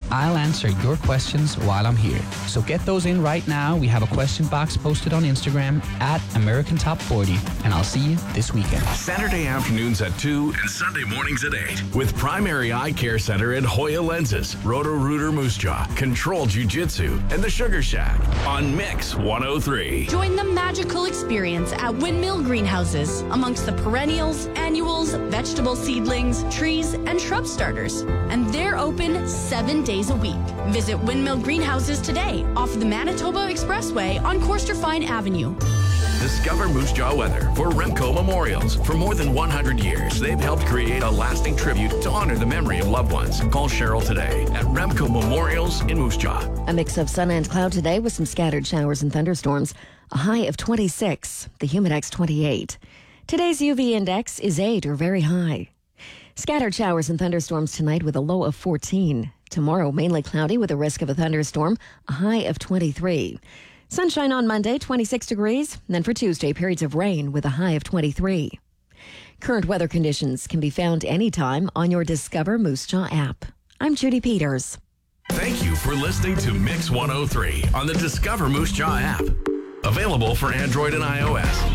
I'll answer your questions while I'm here. So get those in right now. We have a question box posted on Instagram at American Top 40, and I'll see you this weekend. Saturday afternoons at 2 and Sunday mornings at 8 with Primary Eye Care Center at Hoya Lenses, Roto-Rooter Moose Jaw, Control Jiu-Jitsu, and the Sugar Shack on Mix 103. Join the magical experience at Windmill Greenhouses amongst the perennials, annuals, vegetable seedlings, trees, and shrub starters. And they're open 7 days a week. Visit Windmill Greenhouses today off the Manitoba Expressway on Coasterfine Avenue. Discover Moose Jaw weather for Remco Memorials. For more than 100 years, they've helped create a lasting tribute to honor the memory of loved ones. Call Cheryl today at Remco Memorials in Moose Jaw. A mix of sun and cloud today with some scattered showers and thunderstorms. A high of 26, the Humidex 28. Today's UV index is 8 or very high. Scattered showers and thunderstorms tonight with a low of 14. Tomorrow, mainly cloudy with a risk of a thunderstorm, a high of 23. Sunshine on Monday, 26 degrees. And then for Tuesday, periods of rain with a high of 23. Current weather conditions can be found anytime on your Discover Moose Jaw app. I'm Judy Peters. Thank you for listening to Mix 103 on the Discover Moose Jaw app. Available for Android and iOS.